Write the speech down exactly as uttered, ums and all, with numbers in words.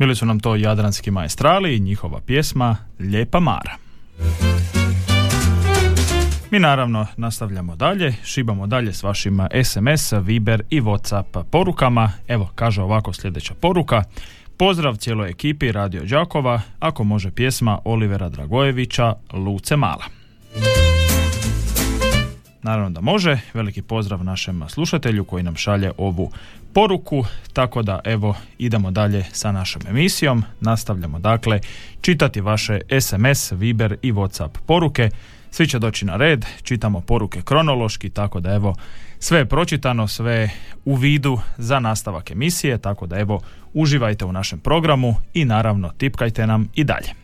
Bili su nam to Jadranski maestrali i njihova pjesma Lijepa Mara. Mi naravno nastavljamo dalje, šibamo dalje s vašim es em es, Viber i WhatsApp porukama. Evo, kaže ovako sljedeća poruka. Pozdrav cijeloj ekipi Radio Đakova, ako može pjesma Olivera Dragojevića Luce Mala. Naravno da može, veliki pozdrav našem slušatelju koji nam šalje ovu poruku, tako da evo idemo dalje sa našom emisijom. Nastavljamo dakle čitati vaše es em es, Viber i WhatsApp poruke. Svi će doći na red, čitamo poruke kronološki, tako da evo sve je pročitano, sve je u vidu za nastavak emisije, tako da evo uživajte u našem programu i naravno tipkajte nam i dalje.